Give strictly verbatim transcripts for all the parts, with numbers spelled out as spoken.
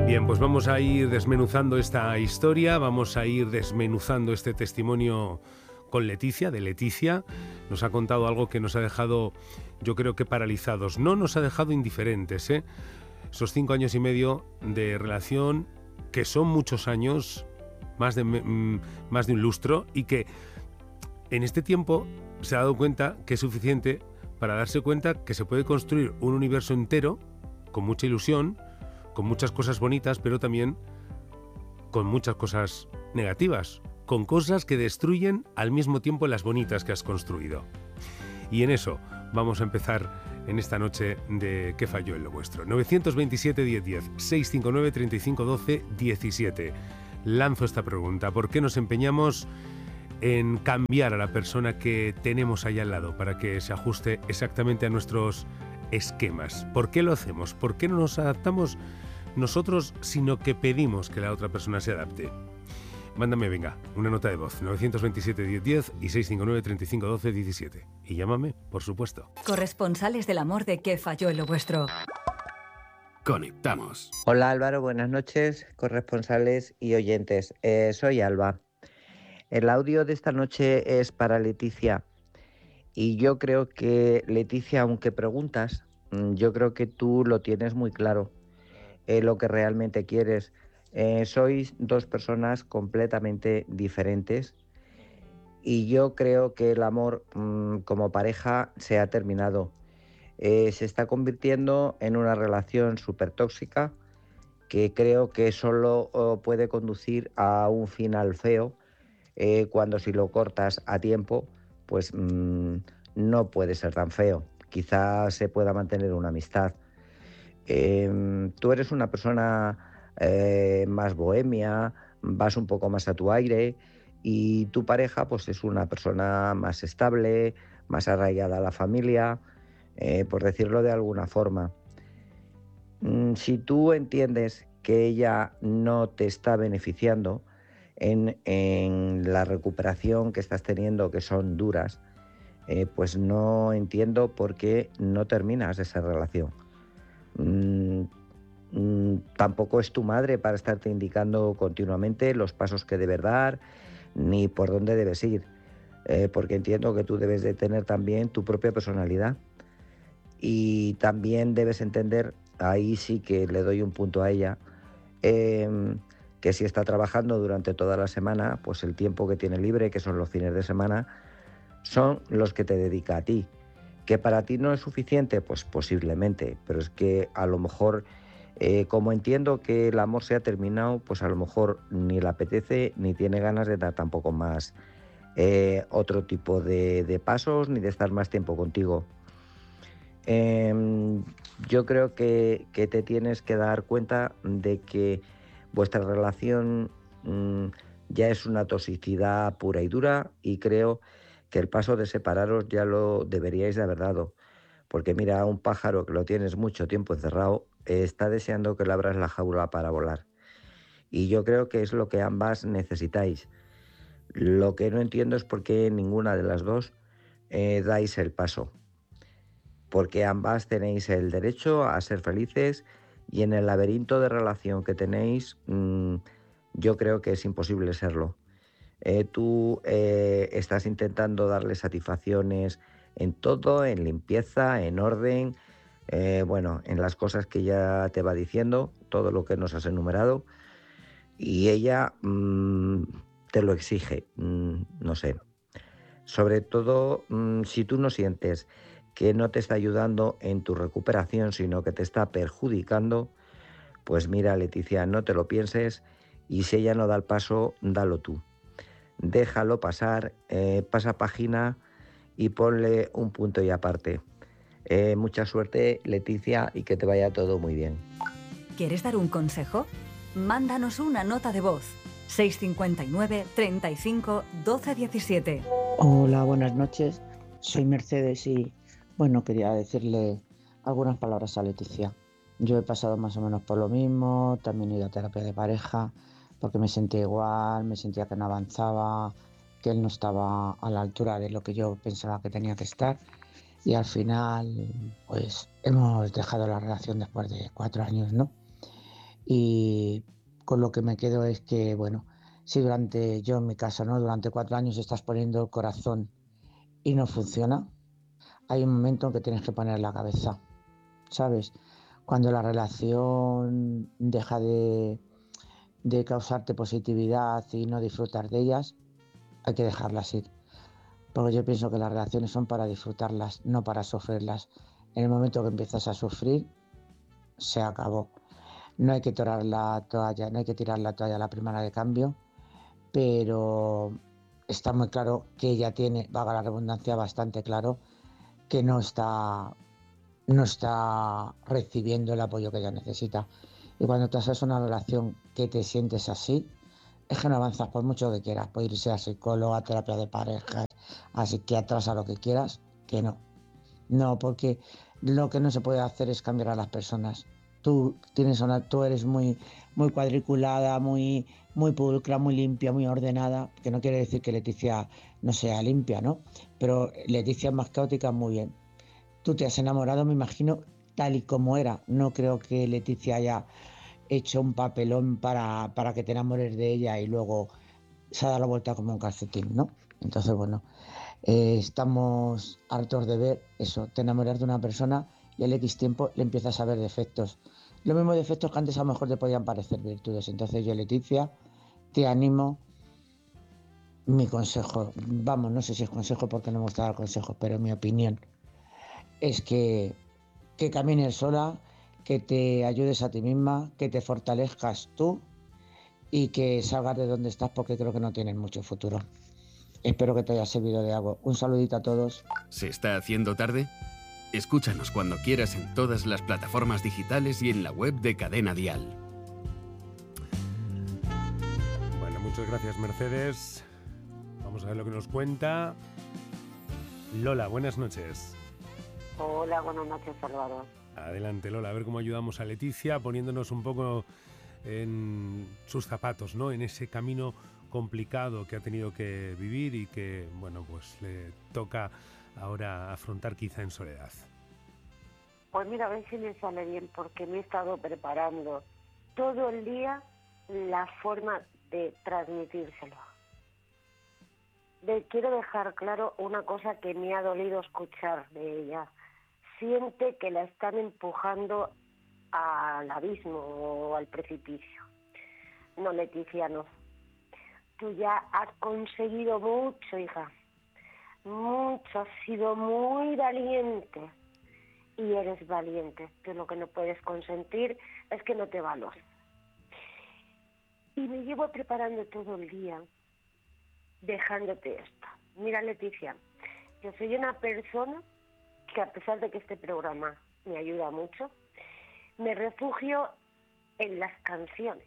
Bien, pues vamos a ir desmenuzando esta historia, vamos a ir desmenuzando este testimonio con Leticia, de Leticia. Nos ha contado algo que nos ha dejado, yo creo que paralizados. No nos ha dejado indiferentes, ¿eh? Esos cinco años y medio de relación, que son muchos años, más de, más de un lustro, y que en este tiempo se ha dado cuenta que es suficiente para darse cuenta que se puede construir un universo entero con mucha ilusión, con muchas cosas bonitas, pero también con muchas cosas negativas, con cosas que destruyen al mismo tiempo las bonitas que has construido. Y en eso vamos a empezar en esta noche de ¿Qué falló en lo vuestro? nueve dos siete, diez diez, seis cinco nueve, tres cinco uno dos, diecisiete. Lanzo esta pregunta: ¿por qué nos empeñamos en cambiar a la persona que tenemos ahí al lado para que se ajuste exactamente a nuestros esquemas? ¿Por qué lo hacemos? ¿Por qué no nos adaptamos nosotros, sino que pedimos que la otra persona se adapte? Mándame, venga, una nota de voz, nueve dos siete, diez diez y seis cinco nueve, tres cinco uno dos, diecisiete. Y llámame, por supuesto. Corresponsales del amor de ¿Qué falló en lo vuestro? Conectamos. Hola Álvaro, buenas noches, corresponsales y oyentes. Eh, soy Alba. El audio de esta noche es para Leticia. Y yo creo que, Leticia, aunque preguntas, yo creo que tú lo tienes muy claro, eh, lo que realmente quieres. Eh, sois dos personas completamente diferentes y yo creo que el amor mmm, como pareja se ha terminado. Eh, se está convirtiendo en una relación súper tóxica que creo que solo oh, puede conducir a un final feo, eh, cuando si lo cortas a tiempo, pues mmm, no puede ser tan feo. Quizás se pueda mantener una amistad. Eh, tú eres una persona eh, más bohemia, vas un poco más a tu aire, y tu pareja pues es una persona más estable, más arraigada a la familia, eh, por decirlo de alguna forma. Mm, si tú entiendes que ella no te está beneficiando en, en la recuperación que estás teniendo, que son duras, eh, pues no entiendo por qué no terminas esa relación. Mm, mm, tampoco es tu madre para estarte indicando continuamente los pasos que debes dar ni por dónde debes ir, eh, porque entiendo que tú debes de tener también tu propia personalidad y también debes entender, ahí sí que le doy un punto a ella, eh, que si está trabajando durante toda la semana, pues el tiempo que tiene libre, que son los fines de semana, son los que te dedica a ti. ¿Que para ti no es suficiente? Pues posiblemente, pero es que a lo mejor, eh, como entiendo que el amor se ha terminado, pues a lo mejor ni le apetece ni tiene ganas de dar tampoco más eh, otro tipo de, de pasos ni de estar más tiempo contigo. Eh, yo creo que, que te tienes que dar cuenta de que vuestra relación mmm, ya es una toxicidad pura y dura, y creo que el paso de separaros ya lo deberíais de haber dado, porque mira, un pájaro que lo tienes mucho tiempo encerrado eh, está deseando que le abras la jaula para volar, y yo creo que es lo que ambas necesitáis. Lo que no entiendo es por qué ninguna de las dos eh, dais el paso, porque ambas tenéis el derecho a ser felices, y en el laberinto de relación que tenéis, mmm, yo creo que es imposible serlo. Eh, tú eh, estás intentando darle satisfacciones en todo, en limpieza, en orden, eh, bueno, en las cosas que ella te va diciendo, todo lo que nos has enumerado, y ella mmm, te lo exige, mmm, no sé. Sobre todo, mmm, si tú no sientes que no te está ayudando en tu recuperación, sino que te está perjudicando, pues mira, Leticia, no te lo pienses, y si ella no da el paso, dalo tú. Déjalo pasar, eh, pasa página y ponle un punto y aparte. Eh, mucha suerte, Leticia, y que te vaya todo muy bien. ¿Quieres dar un consejo? Mándanos una nota de voz. seis cinco nueve, treinta y cinco, doce diecisiete. Hola, buenas noches. Soy Mercedes y, bueno, quería decirle algunas palabras a Leticia. Yo he pasado más o menos por lo mismo, también he ido a terapia de pareja, porque me sentía igual, me sentía que no avanzaba, que él no estaba a la altura de lo que yo pensaba que tenía que estar. Y al final, pues, hemos dejado la relación después de cuatro años, ¿no? Y con lo que me quedo es que, bueno, si durante, yo en mi caso, ¿no? Durante cuatro años estás poniendo el corazón y no funciona, hay un momento en que tienes que poner la cabeza, ¿sabes? Cuando la relación deja de, de causarte positividad y no disfrutar de ellas, hay que dejarlas ir. Porque yo pienso que las relaciones son para disfrutarlas, no para sufrirlas. En el momento que empiezas a sufrir, se acabó. No hay que tirar la toalla, no hay que tirar la toalla a la primera de cambio, pero está muy claro que ella tiene, valga la redundancia, bastante claro que no está, no está recibiendo el apoyo que ella necesita. Y cuando te haces una relación que te sientes así, es que no avanzas por mucho que quieras. Puedes irse a psicólogo, a terapia de pareja, a psiquiatras, a lo que quieras, que no. No, porque lo que no se puede hacer es cambiar a las personas. Tú tienes una, tú eres muy, muy cuadriculada, muy, muy pulcra, muy limpia, muy ordenada, que no quiere decir que Leticia no sea limpia, ¿no? Pero Leticia es más caótica, muy bien. Tú te has enamorado, me imagino, tal y como era. No creo que Leticia haya hecho un papelón para, para que te enamores de ella y luego se ha dado la vuelta como un calcetín, ¿no? Entonces, bueno, eh, estamos hartos de ver eso, te enamoras de una persona y al X tiempo le empiezas a ver defectos. Los mismos defectos que antes a lo mejor te podían parecer virtudes. Entonces yo, Leticia, te animo, mi consejo, vamos, no sé si es consejo porque no me gusta dar consejos, pero mi opinión es que, que camines sola, que te ayudes a ti misma, que te fortalezcas tú y que salgas de donde estás porque creo que no tienes mucho futuro. Espero que te haya servido de algo. Un saludito a todos. ¿Se está haciendo tarde? Escúchanos cuando quieras en todas las plataformas digitales y en la web de Cadena Dial. Bueno, muchas gracias, Mercedes. Vamos a ver lo que nos cuenta Lola. Buenas noches. Hola, buenas noches, Salvador. Adelante, Lola, a ver cómo ayudamos a Leticia poniéndonos un poco en sus zapatos, ¿no? En ese camino complicado que ha tenido que vivir y que, bueno, pues le toca ahora afrontar quizá en soledad. Pues mira, a ver si me sale bien, porque me he estado preparando todo el día la forma de transmitírselo. De, quiero dejar claro una cosa que me ha dolido escuchar de ella. Siente que la están empujando al abismo o al precipicio. No, Leticia, no. Tú ya has conseguido mucho, hija. Mucho, has sido muy valiente. Y eres valiente. Tú lo que no puedes consentir es que no te valoren. Y me llevo preparando todo el día, dejándote esto. Mira, Leticia, yo soy una persona que, a pesar de que este programa me ayuda mucho, me refugio en las canciones.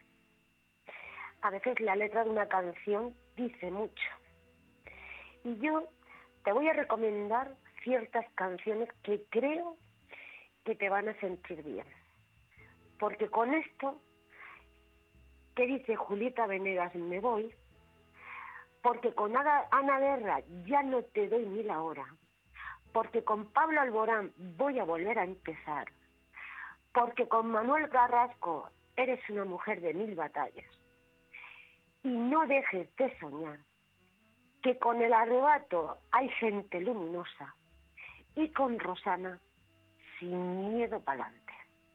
A veces la letra de una canción dice mucho. Y yo te voy a recomendar ciertas canciones que creo que te van a sentir bien. Porque con esto, que dice Julieta Venegas, me voy, porque con Ana, Ana Guerra ya no te doy ni la hora, porque con Pablo Alborán voy a volver a empezar, porque con Manuel Carrasco eres una mujer de mil batallas. Y no dejes de soñar que con El Arrebato hay gente luminosa y con Rosana sin miedo pa'lante.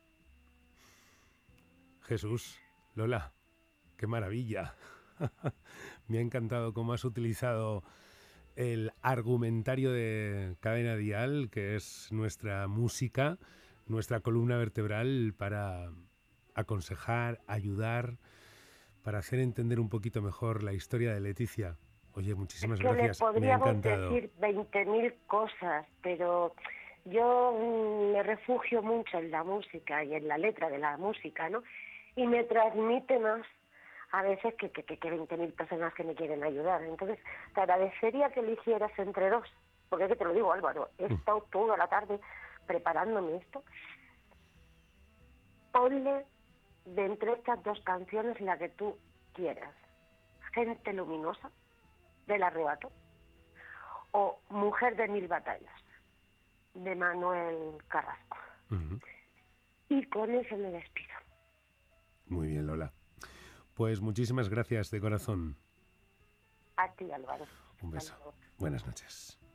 Jesús, Lola, qué maravilla. Me ha encantado cómo has utilizado el argumentario de Cadena Dial, que es nuestra música, nuestra columna vertebral para aconsejar, ayudar, para hacer entender un poquito mejor la historia de Leticia. Oye, muchísimas es que gracias. Le podríamos me ha encantado. decir veinte mil cosas, pero yo mm, me refugio mucho en la música y en la letra de la música, ¿no? Y me transmite más a veces que, que, que veinte mil personas que me quieren ayudar. Entonces, te agradecería que eligieras entre dos, porque es que te lo digo, Álvaro, he estado toda la tarde preparándome esto. Ponle de entre estas dos canciones la que tú quieras. Gente luminosa, del Arrebato, o Mujer de mil batallas, de Manuel Carrasco. Uh-huh. Y con eso me despido. Muy bien, Lola. Pues muchísimas gracias de corazón. A ti, Álvaro. Un beso. Buenas noches.